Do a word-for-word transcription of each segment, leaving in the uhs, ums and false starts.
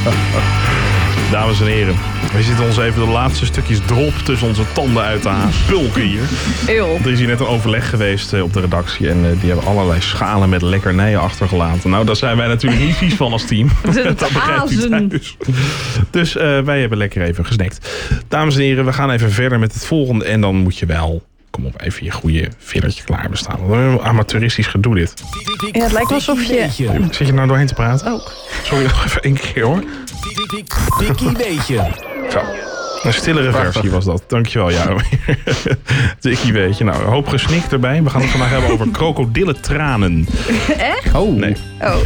Dames en heren, we zitten ons even de laatste stukjes drop tussen onze tanden uit te pulken hier. Eeuw. Er is hier net een overleg geweest op de redactie en uh, die hebben allerlei schalen met lekkernijen achtergelaten. Nou, daar zijn wij natuurlijk niet vies van als team. We zitten dat te begrijpt u azen. thuis. Dus uh, wij hebben lekker even gesnackt. Dames en heren, we gaan even verder met het volgende en dan moet je wel... Kom op, even je goede villertje klaar bestaan. Wat een amateuristisch gedoe dit. Ja, het lijkt wel alsof je... Zit je nou doorheen te praten? Oh. Sorry, nog even één keer hoor. Dikkie weetje. Zo. Een stillere versie was dat. Dankjewel, Jaromir. Dikkie weetje. Nou, een hoop gesnikt erbij. We gaan het vandaag hebben over krokodillentranen. Echt? Oh. Nee. Oh.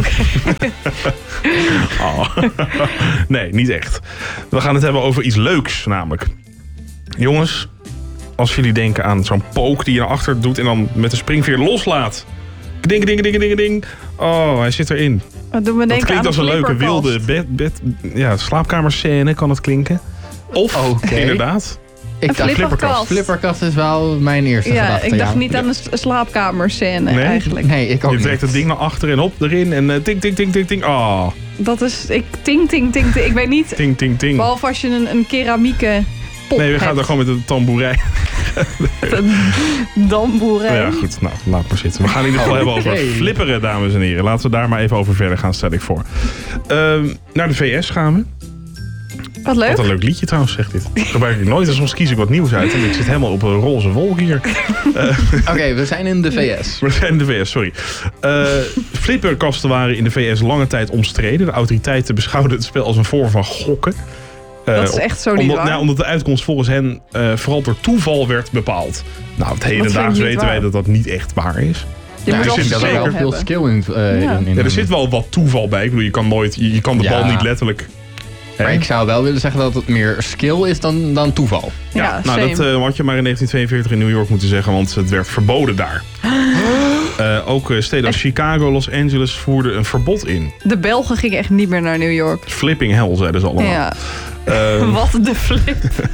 Oh. Nee, niet echt. We gaan het hebben over iets leuks, namelijk. Jongens, als jullie denken aan zo'n pook die je naar achter doet en dan met de springveer loslaat. Ding, ding, ding, ding, ding. Oh, hij zit erin. Wat doen we Dat denken klinkt aan als een leuke wilde bed, bed, ja, slaapkamerscène, kan het klinken. Of, Okay. inderdaad, Ik Een dacht, flipperkast. Flipperkast is wel mijn eerste Ja, gedachte. ik dacht ja. niet aan een s- slaapkamerscène Nee? eigenlijk. Nee, ik ook je niet. trekt het ding naar achter en op erin en uh, ting, ting, ting, ting, ting. Oh, Dat is... Ik, ting, ting, ting, ting. Ik weet niet... ting, ting, ting. Behalve als je een, een keramieke pop Nee, we gaan hebt. er gewoon met een tamboerijn. Een damboerijn. Ja, goed. Nou, laat maar zitten. We gaan in ieder geval Oh, hebben over oké. flipperen, dames en heren. Laten we daar maar even over verder gaan, stel ik voor. Ehm, naar de V S gaan we. Wat leuk. Wat een leuk liedje trouwens, zegt dit. Dat gebruik ik nooit en soms kies ik wat nieuws uit. En ik zit helemaal op een roze wolk hier. Oké, we zijn in de V S. We zijn in de V S, sorry. Uh, flipperkasten waren in de V S lange tijd omstreden. De autoriteiten beschouwden het spel als een vorm van gokken. Uh, Dat is echt zo niet omdat, waar. nou, omdat de uitkomst volgens hen uh, vooral door toeval werd bepaald. Nou, het vind ik hedendaags niet weten waar. wij dat dat niet echt waar is. Je Ja, moet ik wel zie dat er skill wel veel hebben. skill in, uh, Ja. in, in Ja, er zit wel wat toeval bij. Ik bedoel, je kan nooit, je, je kan de Ja. bal niet letterlijk... Maar hè? ik zou wel willen zeggen dat het meer skill is dan, dan toeval. Ja, Ja, nou, same. dat uh, had je maar in negentien tweeënveertig in New York moeten zeggen, want het werd verboden daar. Uh, ook uh, steden als Chicago, Los Angeles voerden een verbod in. De Belgen gingen echt niet meer naar New York. Flipping hell, zeiden ze allemaal. Ja. Uh, Wat de flip.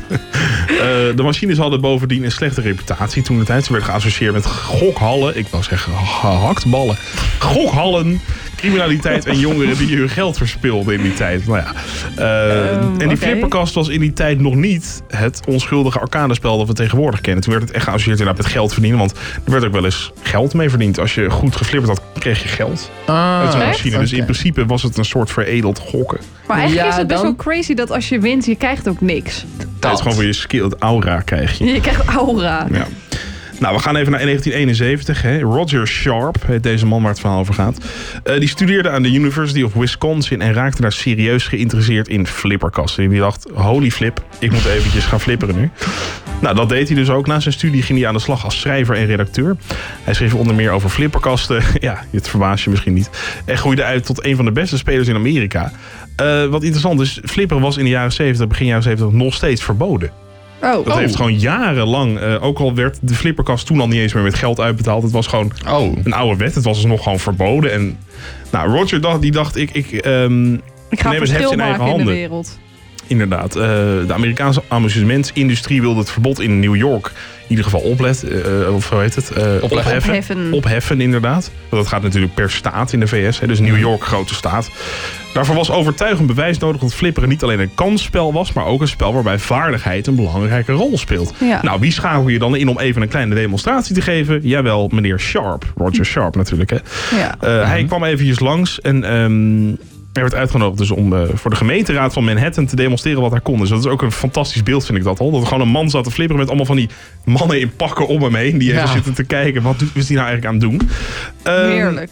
uh, de machines hadden bovendien een slechte reputatie toen de tijd. Ze werden geassocieerd met gokhallen. Ik wou zeggen gehaktballen. Gokhallen, criminaliteit en jongeren die hun geld verspilden in die tijd. Nou ja. Uh, Um, en die okay. flipperkast was in die tijd nog niet het onschuldige arcadespel dat we tegenwoordig kennen. Toen werd het echt geassocieerd inderdaad met geld verdienen. Want er werd ook wel eens geld mee verdiend. Als je goed geflipperd had, kreeg je geld Ah, uit zo'n echt? machine. Dus in principe was het een soort veredeld gokken. Maar eigenlijk Ja, is het best dan- wel crazy dat als je wint, je krijgt ook niks. Het is gewoon voor je skill, het aura krijg je. Je krijgt aura. Ja. Nou, we gaan even naar negentien eenenzeventig. Hè. Roger Sharp, heet deze man waar het verhaal over gaat. Uh, die studeerde aan de University of Wisconsin en raakte daar serieus geïnteresseerd in flipperkasten. En die dacht, holy flip, ik moet eventjes gaan flipperen nu. Nou, dat deed hij dus ook. Na zijn studie ging hij aan de slag als schrijver en redacteur. Hij schreef onder meer over flipperkasten. Ja, het verbaast je misschien niet. En groeide uit tot een van de beste spelers in Amerika. Uh, wat interessant is, flipperen was in de jaren zeventig, begin jaren zeventig nog steeds verboden. Oh. Dat Oh. heeft gewoon jarenlang, uh, ook al werd de flipperkast toen al niet eens meer met geld uitbetaald. Het was gewoon Oh. een oude wet. Het was dus nog gewoon verboden. En nou, Roger dacht, die dacht, ik, ik um, Ik ga neem het heft verschil in eigen maken in de handen. wereld. Inderdaad. Uh, de Amerikaanse amusementsindustrie wilde het verbod in New York in ieder geval oplet, uh, of hoe heet het? Uh, opheffen. Opheffen. Opheffen, inderdaad. Want dat gaat natuurlijk per staat in de V S. Hè, dus New York, grote staat. Daarvoor was overtuigend bewijs nodig dat flipperen niet alleen een kansspel was, maar ook een spel waarbij vaardigheid een belangrijke rol speelt. Ja. Nou, wie schakel je dan in om even een kleine demonstratie te geven? Jawel, meneer Sharp. Roger Sharp natuurlijk, hè. Ja. Uh, hij kwam eventjes langs en um, hij werd uitgenodigd dus om uh, voor de gemeenteraad van Manhattan te demonstreren wat hij kon. Dus dat is ook een fantastisch beeld, vind ik dat al. Dat er gewoon een man zat te flipperen met allemaal van die mannen in pakken om hem heen. Die even Ja. zitten te kijken, wat is hij nou eigenlijk aan het doen? Um, Heerlijk.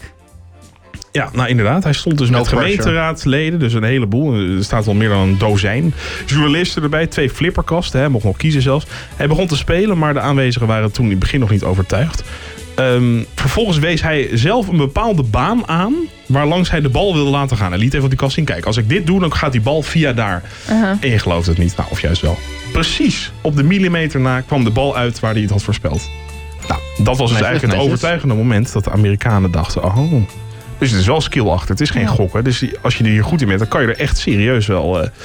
Ja, nou inderdaad. Hij stond dus No met pressure. gemeenteraadsleden, dus een heleboel. Er staat wel meer dan een dozijn. Journalisten erbij, twee flipperkasten. Hij mocht nog kiezen zelfs. Hij begon te spelen, maar de aanwezigen waren toen in het begin nog niet overtuigd. Um, vervolgens wees hij zelf een bepaalde baan aan waarlangs hij de bal wilde laten gaan. Hij liet even op die kast zien. Kijk, als ik dit doe, dan gaat die bal via daar. Uh-huh. En je gelooft het niet. Nou, of juist wel. Precies op de millimeter na kwam de bal uit waar hij het had voorspeld. Nou, dat was dus Netjes, eigenlijk het netjes. overtuigende moment dat de Amerikanen dachten, oh, dus het is wel skill achter. Het is geen Ja. gokken. Dus als je er hier goed in bent, dan kan je er echt serieus wel Uh,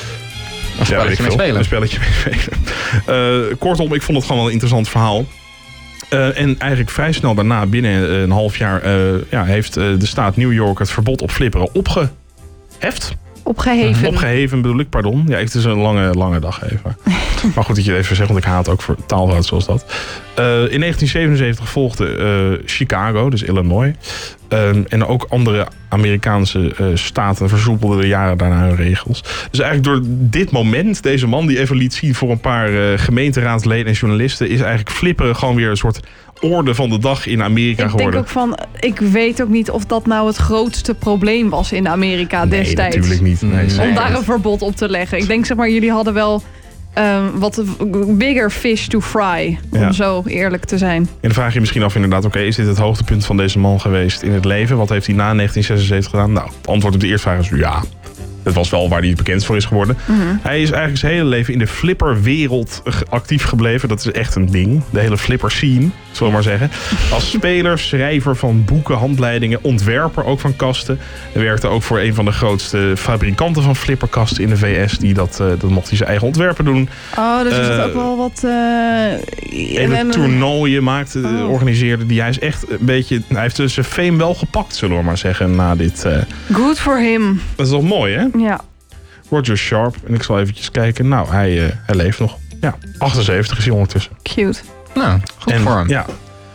Een spelletje mee spelen. Een spelletje mee spelen. Uh, kortom, ik vond het gewoon wel een interessant verhaal. Uh, en eigenlijk vrij snel daarna, binnen een half jaar, uh, ja, heeft uh, de staat New York het verbod op flipperen opgeheft. Opgeheven. Opgeheven bedoel ik, pardon. Ja, heeft dus een lange, lange dag even. Maar goed dat je het even zegt, want ik haat ook voor taalfout zoals dat. Uh, in negentien zevenenzeventig volgde uh, Chicago, dus Illinois. Um, en ook andere Amerikaanse uh, staten versoepelden de jaren daarna hun regels. Dus eigenlijk door dit moment, deze man die even liet zien voor een paar uh, gemeenteraadsleden en journalisten, is eigenlijk flipperen gewoon weer een soort orde van de dag in Amerika ik geworden. Ik denk ook van, ik weet ook niet of dat nou het grootste probleem was in Amerika nee, destijds. natuurlijk niet. Nee, om daar een verbod op te leggen. Ik denk, zeg maar, jullie hadden wel um, wat bigger fish to fry, om ja. zo eerlijk te zijn. En dan vraag je misschien af inderdaad, oké, okay, is dit het hoogtepunt van deze man geweest in het leven? Wat heeft hij na negentien zesenzeventig gedaan? Nou, het antwoord op de eerste vraag is ja. Dat was wel waar hij bekend voor is geworden. Mm-hmm. Hij is eigenlijk zijn hele leven in de flipperwereld actief gebleven. Dat is echt een ding. De hele flipper scene, zullen we maar zeggen. Als speler, schrijver van boeken, handleidingen, ontwerper ook van kasten. Hij werkte ook voor een van de grootste fabrikanten van flipperkasten in de V S. Die dat, uh, dat mocht hij zijn eigen ontwerpen doen. Oh, dus is uh, ook wel wat... Uh, hele toernooien maakte, oh. organiseerde die. Hij is echt een beetje... Hij heeft dus zijn fame wel gepakt, zullen we maar zeggen, na dit... Uh, Good for him. Dat is wel mooi, hè? Ja. Roger Sharp. En ik zal eventjes kijken. Nou, hij, uh, hij leeft nog. Ja, achtenzeventig is hij ondertussen. Cute. Nou, goed en, voor hem. Ja.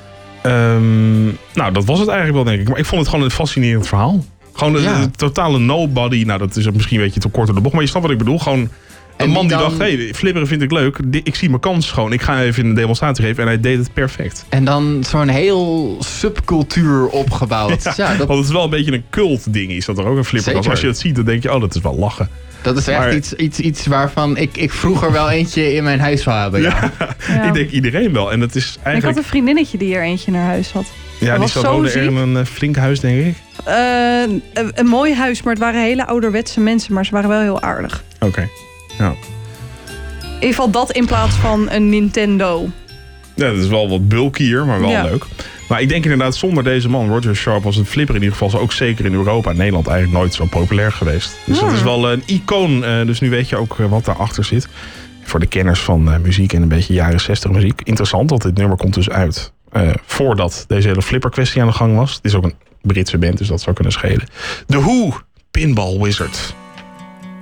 Um, nou, dat was het eigenlijk wel, denk ik. Maar ik vond het gewoon een fascinerend verhaal. Gewoon een, ja. een totale nobody. Nou, dat is misschien een beetje te kort door de bocht. Maar je snapt wat ik bedoel. Gewoon een en man die dan... dacht, hé, hey, flipperen vind ik leuk. Ik zie mijn kans gewoon. Ik ga even een demonstratie geven. En hij deed het perfect. En dan zo'n heel subcultuur opgebouwd. Ja, ja, dat... Want het is wel een beetje een cult ding. Is dat er ook een flipper? Als je het ziet, dan denk je, oh, dat is wel lachen. Dat is echt maar, iets, iets, iets waarvan ik, ik vroeger wel eentje in mijn huis zou hebben. Ja. Ja, ja. Ik denk iedereen wel. En dat is eigenlijk... Ik had een vriendinnetje die er eentje naar huis had. Ja, dat die zat woonde er in een uh, flink huis, denk ik. Uh, een, een mooi huis, maar het waren hele ouderwetse mensen. Maar ze waren wel heel aardig. Oké, okay. Ja. In ieder geval dat in plaats van een Nintendo. Ja, dat is wel wat bulkier, maar wel ja. leuk. Maar ik denk inderdaad, zonder deze man, Roger Sharp, was het flipper in ieder geval ook zeker in Europa en Nederland eigenlijk nooit zo populair geweest. Dus ja. dat is wel een icoon. Uh, dus nu weet je ook uh, wat daarachter zit. Voor de kenners van uh, muziek en een beetje jaren zestig muziek. Interessant, want dit nummer komt dus uit uh, voordat deze hele flipper kwestie aan de gang was. Het is ook een Britse band, dus dat zou kunnen schelen. The Who, Pinball Wizard.